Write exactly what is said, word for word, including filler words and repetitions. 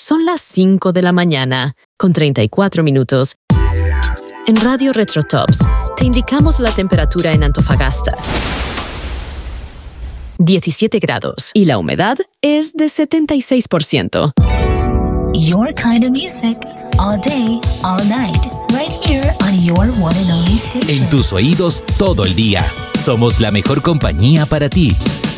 Son las cinco de la mañana, con treinta y cuatro minutos. En Radio Retrotops, te indicamos la temperatura en Antofagasta. diecisiete grados y la humedad es de setenta y seis por ciento. Your kind of music, all day, all night, right here on your one and only station. En tus oídos todo el día. Somos la mejor compañía para ti.